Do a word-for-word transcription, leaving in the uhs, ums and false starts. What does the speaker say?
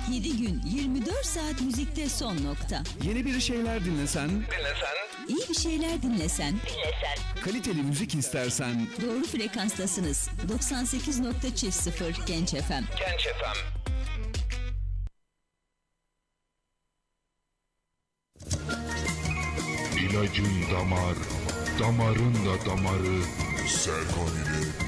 yedi gün yirmi dört saat müzikte son nokta. Yeni bir şeyler dinlesen, Dinlesen, İyi bir şeyler dinlesen, dinlesen. kaliteli müzik istersen, doğru frekanstasınız. doksan sekiz nokta sıfır Genç F M. Genç F M. İlacın damar, damarın da damarı Serkan ile